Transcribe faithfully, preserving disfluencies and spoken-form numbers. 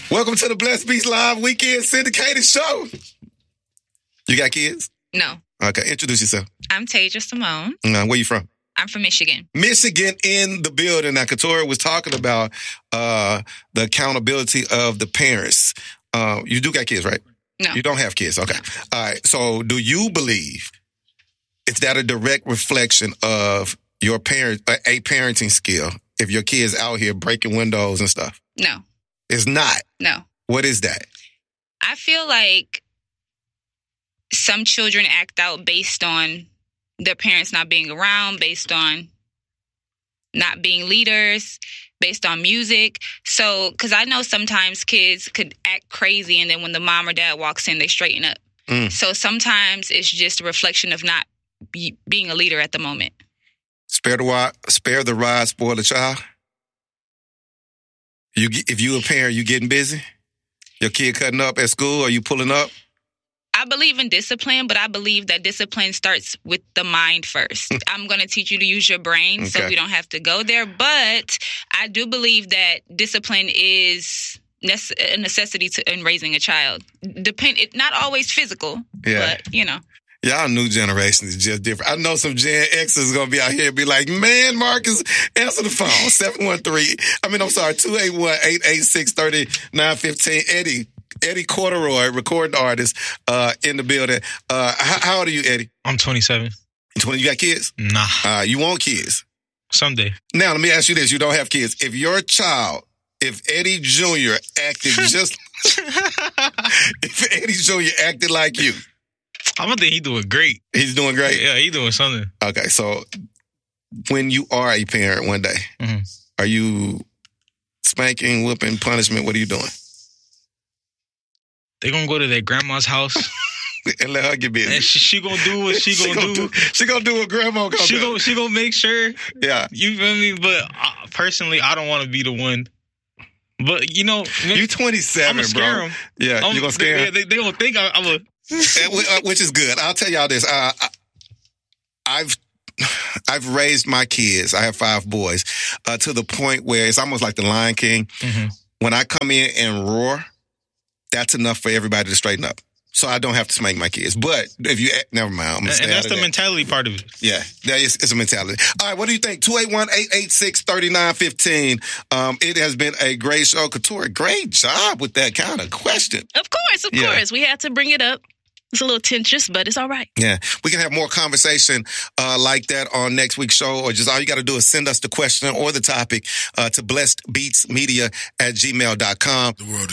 Welcome to the Blessed Beats Live Weekend Syndicated Show. You got kids? No. Okay, introduce yourself. I'm Tasia Simone. Uh, where you from? I'm from Michigan. Michigan in the building. Now, Katora was talking about uh, the accountability of the parents. Uh, you do got kids, right? No. You don't have kids. Okay. No. All right. So do you believe is that a direct reflection of your parent, a parenting skill if your kid's out here breaking windows and stuff? No. It's not. No. What is that? I feel like some children act out based on their parents not being around, based on not being leaders, based on music. So, because I know sometimes kids could act crazy and then when the mom or dad walks in, they straighten up. Mm. So sometimes it's just a reflection of not be, being a leader at the moment. Spare the rod, spare the rod, spoil the child. You, if you a parent, you getting busy? Your kid cutting up at school? Are you pulling up? I believe in discipline, but I believe that discipline starts with the mind first. I'm going to teach you to use your brain so Okay. we don't have to go there. But I do believe that discipline is nece- a necessity to, in raising a child. Depend, it, not always physical, Yeah. but, you know. Y'all new generation is just different. I know some Gen X is going to be out here and be like, man, Marcus, answer the phone. seven one three, I mean, I'm sorry, two eight one, eight eight six, three nine one five. Eddie, Eddie Corduroy, recording artist uh, in the building. Uh, how, how old are you, Eddie? I'm twenty-seven. twenty, you got kids? Nah. Uh, you want kids? Someday. Now, let me ask you this. You don't have kids. If your child, if Eddie Junior acted just, if Eddie Junior acted like you, I'm gonna think he doing great. he's doing great. Yeah, he doing something. Okay, so when you are a parent one day, Mhm. are you spanking, whooping, punishment? What are you doing? They gonna go to their grandma's house And let her get busy. and she, she gonna do what she, She gonna, do. She gonna do what grandma gonna She do. gonna she gonna make sure. Yeah. You feel me? But uh, personally, I don't want to be the one. But you know, You twenty-seven, I'm gonna scare bro. them. Yeah, you gonna scare they, him? They, they gonna think I, I'm a. And we- uh, Which is good. I'll tell y'all this. Uh, I, I've I've raised my kids. I have five boys uh, to the point where it's almost like the Lion King. Mhm. When I come in and roar, that's enough for everybody to straighten up. So I don't have to spank my kids. But if you, never mind. I'm gonna And, stay and out that's of the that. mentality part of it. Yeah, that is it's a mentality. All right, what do you think? two eight one, eight eight six, three nine one five. Um, it has been a great show. Katora, great job with that kind of question. Of course, of Yeah. course. We had to bring it up. It's a little tensious, but it's all right. Yeah, we can have more conversation uh, like that on next week's show, or just all you got to do is send us the question or the topic uh, to blessed beats media at gmail dot com. The world